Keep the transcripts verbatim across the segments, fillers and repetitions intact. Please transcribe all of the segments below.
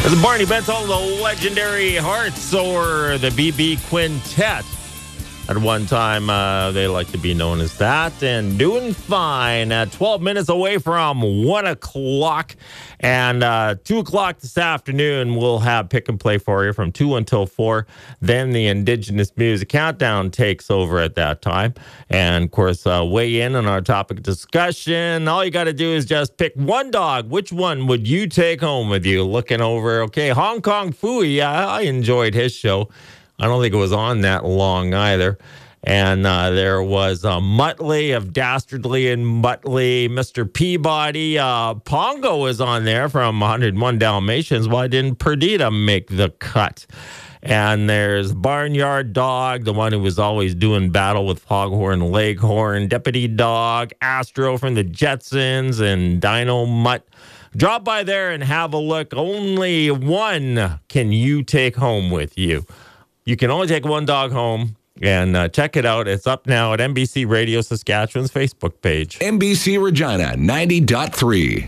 There's Barney Bentall, the legendary Hearts, or the B B Quintet. At one time, uh, they like to be known as that, and doing fine at twelve minutes away from one o'clock. And uh, two o'clock this afternoon, we'll have Pick and Play for you from two until four. Then the Indigenous Music Countdown takes over at that time. And, of course, uh, weigh in on our topic of discussion. All you got to do is just pick one dog. Which one would you take home with you? Looking over, okay, Hong Kong Phooey. I, I enjoyed his show. I don't think it was on that long either. And uh, there was uh, Muttley of Dastardly and Muttley, Mister Peabody. Uh, Pongo was on there from one oh one Dalmatians. Why didn't Perdita make the cut? And there's Barnyard Dog, the one who was always doing battle with Foghorn Leghorn, Deputy Dog, Astro from the Jetsons, and Dino Mutt. Drop by there and have a look. Only one can you take home with you. You can only take one dog home, and uh, check it out. It's up now at N B C Radio Saskatchewan's Facebook page. N B C Regina ninety point three.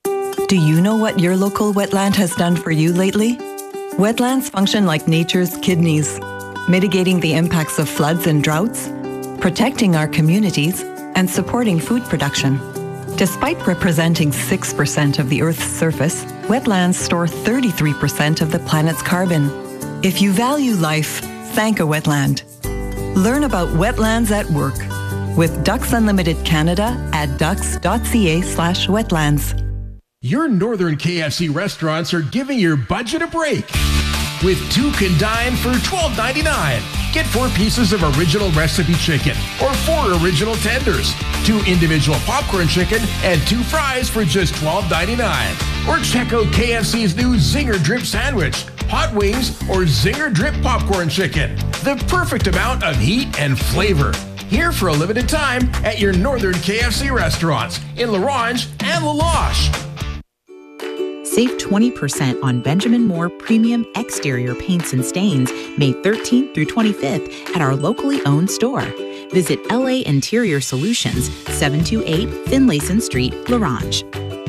Do you know what your local wetland has done for you lately? Wetlands function like nature's kidneys, mitigating the impacts of floods and droughts, protecting our communities, and supporting food production. Despite representing six percent of the Earth's surface, wetlands store thirty-three percent of the planet's carbon. If you value life, thank a wetland. Learn about wetlands at work with Ducks Unlimited Canada at ducks.ca slash wetlands. Your Northern K F C restaurants are giving your budget a break. With two can dine for twelve ninety-nine. Get four pieces of original recipe chicken or four original tenders, two individual popcorn chicken, and two fries for just twelve ninety-nine. Or check out K F C's new Zinger Drip Sandwich, hot wings, or Zinger Drip Popcorn Chicken. The perfect amount of heat and flavor. Here for a limited time at your Northern K F C restaurants in La Ronge and La Loche. Save twenty percent on Benjamin Moore Premium Exterior Paints and Stains May thirteenth through twenty-fifth at our locally owned store. Visit L A Interior Solutions, seven two eight Finlayson Street, La Ronge.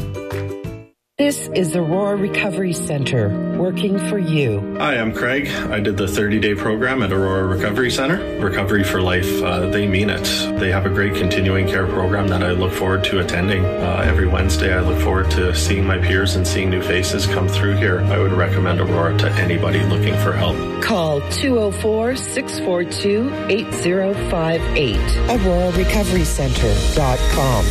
This is the Aurora Recovery Center, working for you. Hi, I'm Craig. I did the thirty-day program at Aurora Recovery Center. Recovery for Life, uh, they mean it. They have a great continuing care program that I look forward to attending. Uh, every Wednesday, I look forward to seeing my peers and seeing new faces come through here. I would recommend Aurora to anybody looking for help. Call two oh four, six four two, eight oh five eight. aurora recovery center dot com.